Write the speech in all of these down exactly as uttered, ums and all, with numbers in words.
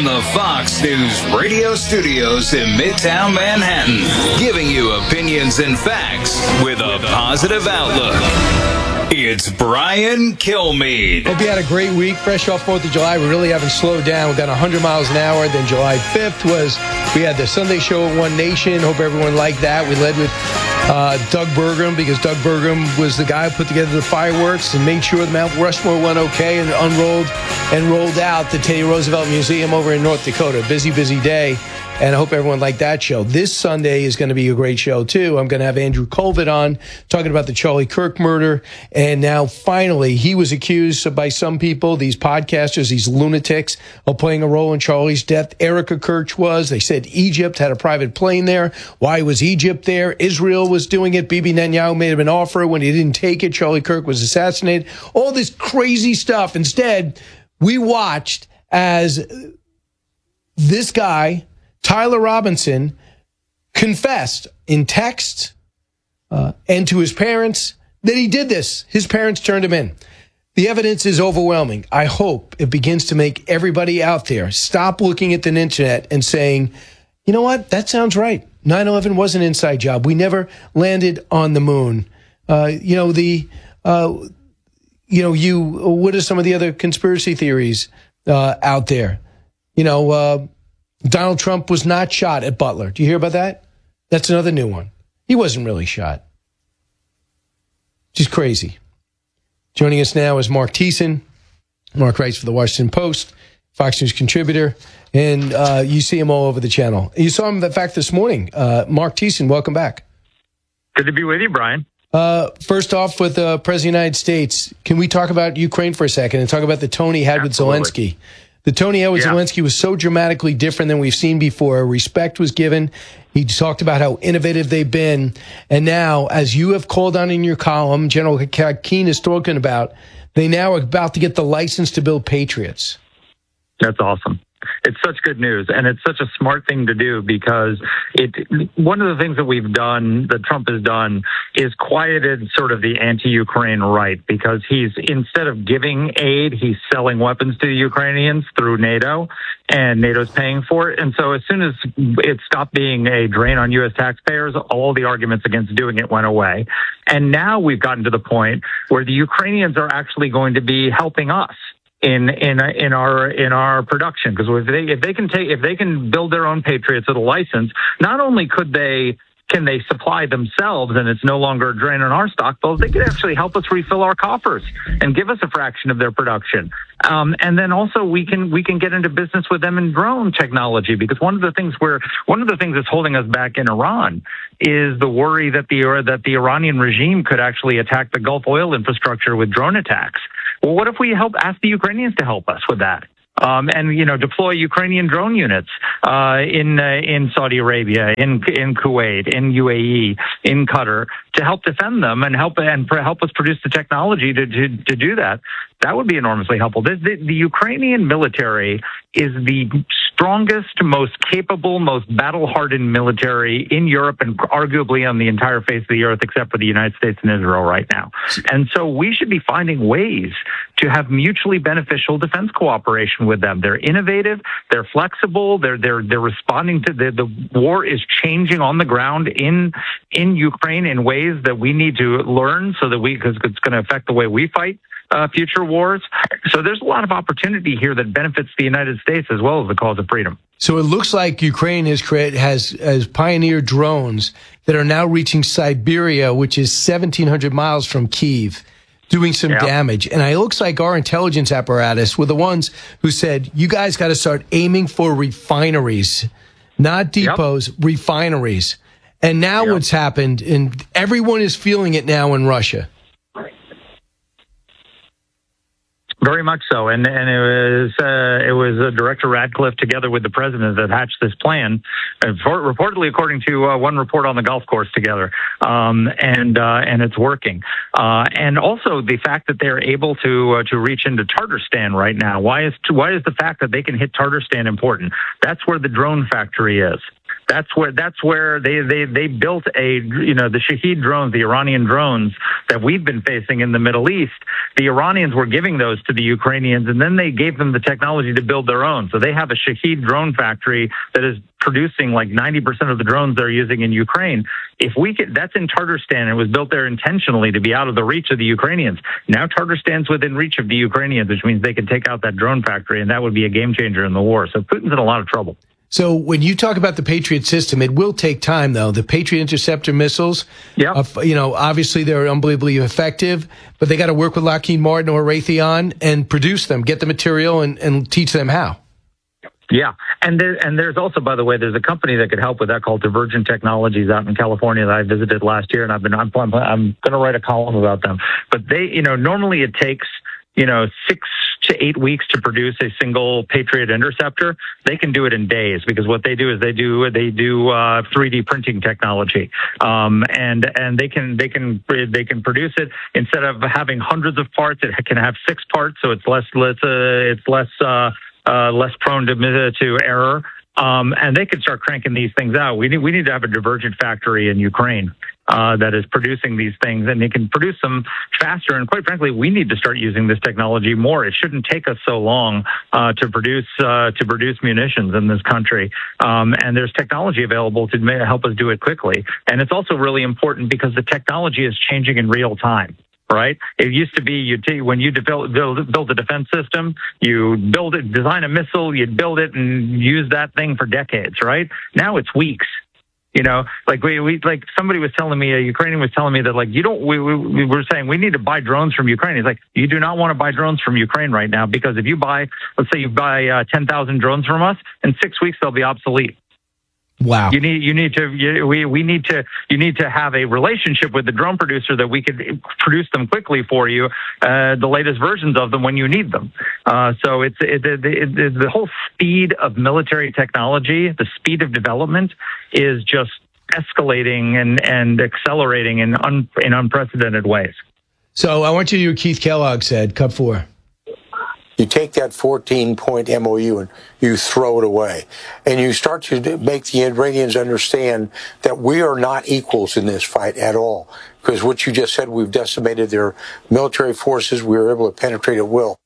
the Fox News radio studios in Midtown Manhattan, giving you opinions and facts with a positive outlook. It's Brian Kilmeade. Hope you had a great week, fresh off fourth of July. We really haven't slowed down. We've got one hundred miles an hour. Then July fifth was, we had the Sunday show at One Nation. Hope everyone liked that. We led with uh, Doug Burgum, because Doug Burgum was the guy who put together the fireworks and made sure the Mount Rushmore went okay and unrolled and rolled out the Teddy Roosevelt Museum over in North Dakota. Busy, busy day. And I hope everyone liked that show. This Sunday is going to be a great show, too. I'm going to have Andrew Colvin on, talking about the Charlie Kirk murder. And now, finally, he was accused by some people, these podcasters, these lunatics, of playing a role in Charlie's death. Erica Kirch was. They said Egypt had a private plane there. Why was Egypt there? Israel was doing it. Bibi Netanyahu made him an offer. When he didn't take it, Charlie Kirk was assassinated. All this crazy stuff. Instead, we watched as this guy, Tyler Robinson, confessed in text uh, and to his parents that he did this. His parents turned him in. The evidence is overwhelming. I hope it begins to make everybody out there stop looking at the internet and saying, you know what, that sounds right. nine eleven was an inside job. We never landed on the moon. Uh, you know, the, uh, you know, you, what are some of the other conspiracy theories uh, out there? You know, uh, Donald Trump was not shot at Butler. Do you hear about that? That's another new one. He wasn't really shot. Just crazy. Joining us now is Mark Thiessen. Mark writes for the Washington Post, Fox News contributor, and uh, you see him all over the channel. You saw him, in fact, this morning. Uh, Mark Thiessen, welcome back. Good to be with you, Brian. Uh, first off, with the President of the United States, can we talk about Ukraine for a second and talk about the tone he had Absolutely. with Zelensky? The Tony Edward yeah. Zelensky was so dramatically different than we've seen before. Respect was given. He talked about how innovative they've been. And now, as you have called on in your column, General Keane is talking about, they now are about to get the license to build Patriots. That's awesome. It's such good news, and it's such a smart thing to do, because it. One of the things that we've done, that Trump has done, is quieted sort of the anti-Ukraine right, because he's, instead of giving aid, he's selling weapons to the Ukrainians through NATO, and NATO's paying for it. And so as soon as it stopped being a drain on U S taxpayers, all the arguments against doing it went away. And now we've gotten to the point where the Ukrainians are actually going to be helping us in in in our in our production, because if they if they can take if they can build their own Patriots with a license, not only could they can they supply themselves, and it's no longer a drain on our stockpiles, they could actually help us refill our coffers and give us a fraction of their production. Um, and then also we can we can get into business with them in drone technology, because one of the things where one of the things that's holding us back in Iran is the worry that the that the Iranian regime could actually attack the Gulf oil infrastructure with drone attacks. Well, what if we help ask the Ukrainians to help us with that? Um, and, you know, deploy Ukrainian drone units uh, in uh, in Saudi Arabia, in in Kuwait, in U A E, in Qatar, to help defend them and help and help us produce the technology to to, to do that. That would be enormously helpful. The, the, the Ukrainian military is the strongest, most capable, most battle-hardened military in Europe, and arguably on the entire face of the earth, except for the United States and Israel right now. And so we should be finding ways to have mutually beneficial defense cooperation with them. They're innovative, they're flexible, they're they're they're responding to the the war is changing on the ground in in Ukraine in ways that we need to learn, so that we, because it's going to affect the way we fight Uh, future wars. So there's a lot of opportunity here that benefits the United States as well as the cause of freedom. So it looks like Ukraine has created, has, has pioneered drones that are now reaching Siberia, which is seventeen hundred miles from Kyiv, doing some yep. damage. And it looks like our intelligence apparatus were the ones who said, you guys got to start aiming for refineries, not depots, yep. refineries. And now yep. what's happened, and everyone is feeling it now in Russia. Very much so, and and it was uh, it was uh, Director Radcliffe together with the president that hatched this plan, uh, for, reportedly according to uh, one report on the golf course together, um, and uh, and it's working. Uh, and also the fact that they're able to uh, to reach into Tatarstan right now. Why is why is the fact that they can hit Tatarstan important? That's where the drone factory is. That's where that's where they they they built a you know the Shahed drones, the Iranian drones that we've been facing in the Middle East. The Iranians were giving those to the Ukrainians, and then they gave them the technology to build their own. So they have a Shahed drone factory that is producing like ninety percent of the drones they're using in Ukraine. If we could, that's in Tartarstan. It was built there intentionally to be out of the reach of the Ukrainians. Now Tartarstan's within reach of the Ukrainians, which means they can take out that drone factory, and that would be a game changer in the war. So Putin's in a lot of trouble. So when you talk about the Patriot system, it will take time, though. The Patriot interceptor missiles, yep. uh, you know, obviously they're unbelievably effective, but they got to work with Lockheed Martin or Raytheon and produce them, get the material, and, and teach them how. Yeah, and there, and there's also, by the way, there's a company that could help with that called Divergent Technologies out in California that I visited last year, and I've been I'm, I'm, I'm going to write a column about them. But they, you know, normally it takes you know six to eight weeks to produce a single Patriot interceptor. They can do it in days because what they do is they do they do uh, three D printing technology, um, and and they can they can they can produce it instead of having hundreds of parts. It can have six parts, so it's less less uh, it's less. Uh, Uh, less prone to to error, um, and they can start cranking these things out. We need we need to have a Divergent factory in Ukraine uh, that is producing these things, and they can produce them faster. And quite frankly, we need to start using this technology more. It shouldn't take us so long uh, to produce uh, to produce munitions in this country. Um, and there's technology available to help us do it quickly. And it's also really important because the technology is changing in real time. Right? It used to be you t- when you develop, build, build a defense system, you build it, design a missile, you'd build it and use that thing for decades. Right? Now it's weeks. You know, like we, we like somebody was telling me, a Ukrainian was telling me that like you don't. We, we, we were saying we need to buy drones from Ukraine. He's like, you do not want to buy drones from Ukraine right now because if you buy, let's say you buy uh, ten thousand drones from us, in six weeks they'll be obsolete. Wow. You need you need to you, we we need to you need to have a relationship with the drone producer that we could produce them quickly for you, uh, the latest versions of them when you need them. Uh, so it's it, it, it, it, the whole speed of military technology, the speed of development is just escalating and and accelerating in un, in unprecedented ways. So I want you to do what Keith Kellogg said. Cut four. You take that fourteen-point M O U and you throw it away. And you start to make the Iranians understand that we are not equals in this fight at all. Because what you just said, we've decimated their military forces. We were able to penetrate at will.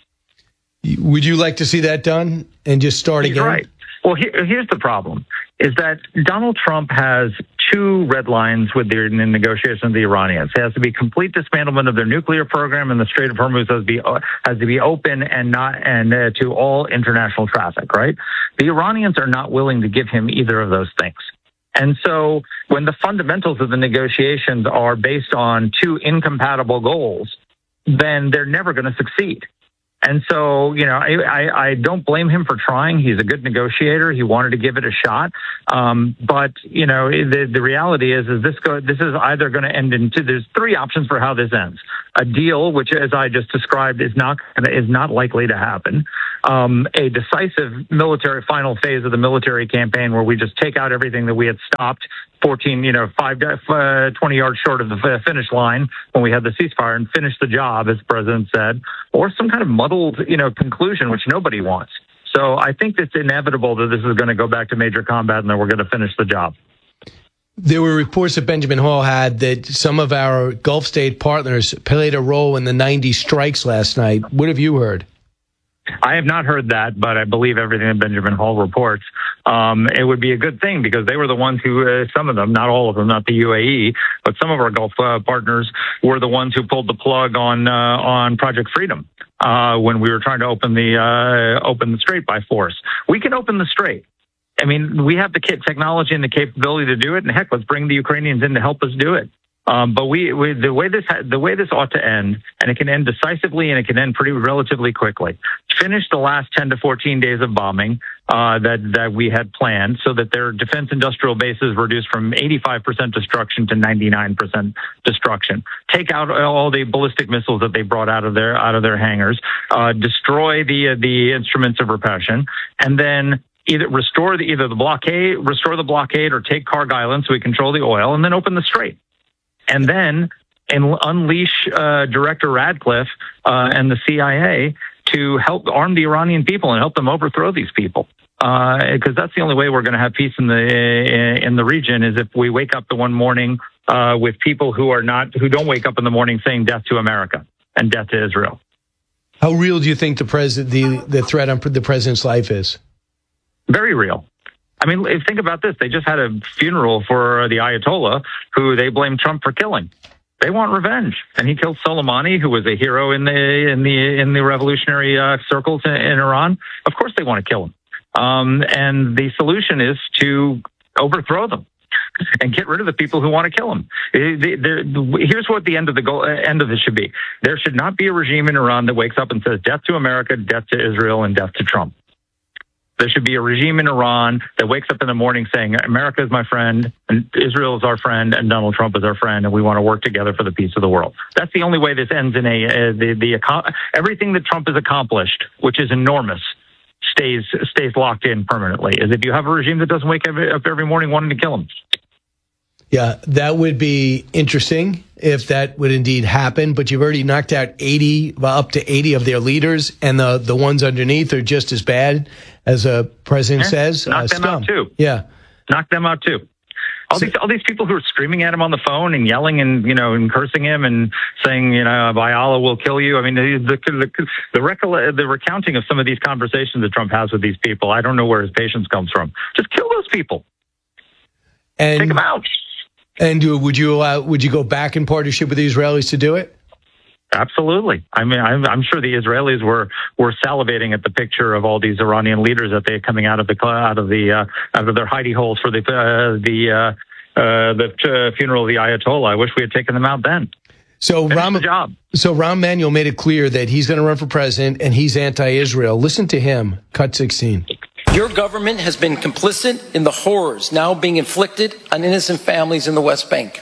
Would you like to see that done and just start He's again? Right. Well, here, here's the problem, is that Donald Trump has two red lines with the negotiations with the Iranians. It has to be complete dismantlement of their nuclear program, and the Strait of Hormuz has to be, has to be open and not and uh, to all international traffic, right? The Iranians are not willing to give him either of those things. And so when the fundamentals of the negotiations are based on two incompatible goals, then they're never going to succeed. And so, you know, I, I, I don't blame him for trying. He's a good negotiator. He wanted to give it a shot. Um, but, you know, the, the reality is, is this go, this is either going to end in two. There's three options for how this ends. A deal, which, as I just described, is not is not likely to happen. Um, a decisive military final phase of the military campaign where we just take out everything that we had stopped fourteen, you know, five, uh, twenty yards short of the finish line when we had the ceasefire and finish the job, as the president said, or some kind of muddled, you know, conclusion, which nobody wants. So I think it's inevitable that this is going to go back to major combat and that we're going to finish the job. There were reports that Benjamin Hall had that some of our Gulf state partners played a role in the ninety strikes last night. What have you heard? I have not heard that, but I believe everything that Benjamin Hall reports. Um, it would be a good thing because they were the ones who, uh, some of them, not all of them, not the U A E, but some of our Gulf uh, partners were the ones who pulled the plug on uh, on Project Freedom uh, when we were trying to open the uh, open the strait by force. We can open the strait. I mean, we have the technology and the capability to do it, and heck, let's bring the Ukrainians in to help us do it. Um, but we, we, the way this, the way this ought to end, and it can end decisively, and it can end pretty relatively quickly. Finish the last ten to fourteen days of bombing uh, that that we had planned, so that their defense industrial base is reduced from eighty-five percent destruction to ninety-nine percent destruction. Take out all the ballistic missiles that they brought out of their out of their hangars. Uh, destroy the uh, the instruments of repression, and then either restore the either the blockade, restore the blockade, or take Kharg Island so we control the oil, and then open the strait. And then and unleash uh, Director Radcliffe uh, and the C I A to help arm the Iranian people and help them overthrow these people. Because uh, that's the only way we're going to have peace in the in the region is if we wake up the one morning uh, with people who are not who don't wake up in the morning saying death to America and death to Israel. How real do you think the president the the threat on the president's life is? Very real. I mean, if, think about this. They just had a funeral for the Ayatollah, who they blame Trump for killing. They want revenge, and he killed Soleimani, who was a hero in the in the in the revolutionary uh, circles in, in Iran. Of course, they want to kill him. Um, and the solution is to overthrow them and get rid of the people who want to kill them. Here's what the end of the goal, end of this should be. There should not be a regime in Iran that wakes up and says death to America, death to Israel, and death to Trump. There should be a regime in Iran that wakes up in the morning saying America is my friend, and Israel is our friend, and Donald Trump is our friend, and we want to work together for the peace of the world. That's the only way this ends in a, uh, the, the, everything that Trump has accomplished, which is enormous, stays stays locked in permanently, is if you have a regime that doesn't wake up every morning wanting to kill him. Yeah, that would be interesting if that would indeed happen, but you've already knocked out eighty, well, up to eighty of their leaders, and the, the ones underneath are just as bad, as the president yeah, says. Knock uh, them scum. out, too. Yeah. Knock them out, too. All these all these people who are screaming at him on the phone and yelling and, you know, and cursing him and saying, you know, by Allah, we'll kill you. I mean, the the the, the, recoll- the recounting of some of these conversations that Trump has with these people, I don't know where his patience comes from. Just kill those people. And, take them out. And would you allow, would you go back in partnership with the Israelis to do it? Absolutely. I mean, I'm, I'm sure the Israelis were, were salivating at the picture of all these Iranian leaders that they coming out of the out of the uh, out of their hidey holes for the uh, the uh, uh, the uh, funeral of the Ayatollah. I wish we had taken them out then. So Finish Rahm, the job. So Rahm Emanuel made it clear that he's going to run for president and he's anti-Israel. Listen to him. Cut sixteen. Your government has been complicit in the horrors now being inflicted on innocent families in the West Bank.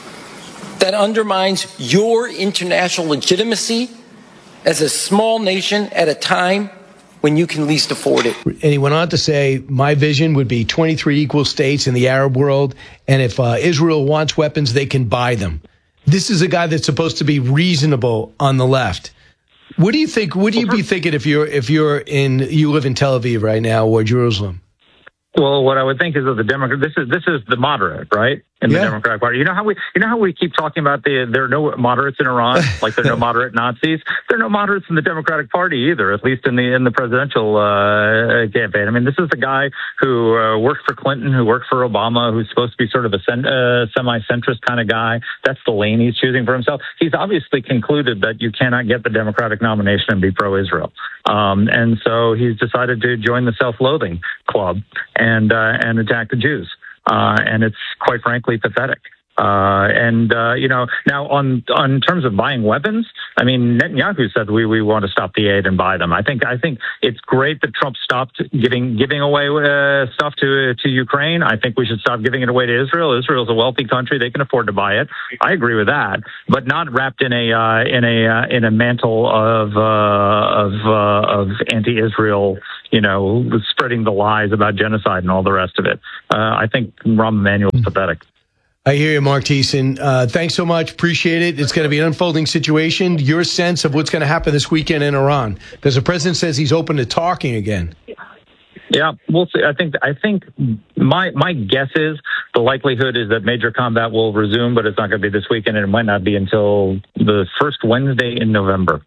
That undermines your international legitimacy as a small nation at a time when you can least afford it. And he went on to say, my vision would be twenty-three equal states in the Arab world, and if uh, Israel wants weapons, they can buy them. This is a guy that's supposed to be reasonable on the left. What do you think? What do you be thinking if you're if you're in you live in Tel Aviv right now or Jerusalem? Well, what I would think is that the Democrat, this is this is the moderate, right? In yeah. the Democratic Party. You know how we you know how we keep talking about the there are no moderates in Iran, like there are no moderate Nazis. There are no moderates in the Democratic Party either, at least in the in the presidential uh, campaign. I mean, this is the guy who uh, worked for Clinton, who worked for Obama, who's supposed to be sort of a cent- uh, semi-centrist kind of guy. That's the lane he's choosing for himself. He's obviously concluded that you cannot get the Democratic nomination and be pro-Israel, um, and so he's decided to join the self-loathing club and uh, and attack the Jews. Uh, and it's quite frankly pathetic. Uh, and, uh, you know, now on, on terms of buying weapons, I mean, Netanyahu said we, we want to stop the aid and buy them. I think, I think it's great that Trump stopped giving, giving away, uh, stuff to, to Ukraine. I think we should stop giving it away to Israel. Israel's a wealthy country. They can afford to buy it. I agree with that, but not wrapped in a, uh, in a, uh, in a mantle of, uh, of, uh, of anti-Israel, you know, spreading the lies about genocide and all the rest of it. Uh, I think Rahm Emanuel is pathetic. I hear you, Mark Thiessen. Uh, thanks so much. Appreciate it. It's going to be an unfolding situation. Your sense of what's going to happen this weekend in Iran? Because the president says he's open to talking again. Yeah, we'll see. I think I think my my guess is the likelihood is that major combat will resume, but it's not going to be this weekend, and it might not be until the first Wednesday in November.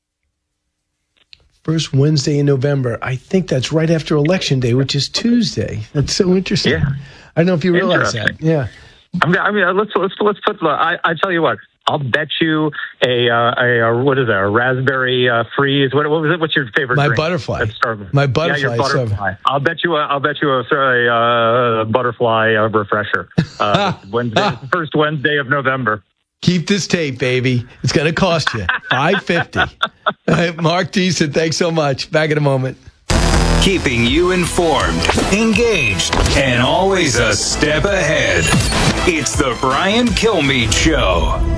First Wednesday in November. I think that's right after Election Day, which is Tuesday. That's so interesting. Yeah. I don't know if you realize that. Yeah. I'm, I mean, let's let's let's put. I I tell you what. I'll bet you a, uh, a, a what is that? A raspberry uh, freeze. What, what was it? What's your favorite? My drink? butterfly. My butterfly. Yeah, your butterfly. I'll bet you. A, I'll bet you a, a, a butterfly uh, refresher. Uh, Wednesday, first Wednesday of November. Keep this tape, baby. It's going to cost you five fifty. Mark Thiessen, thanks so much. Back in a moment. Keeping you informed, engaged, and always a step ahead. It's the Brian Kilmeade Show.